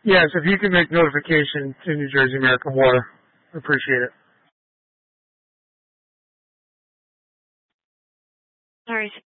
Yes, if you can make notification to New Jersey American Water, I appreciate it. All right.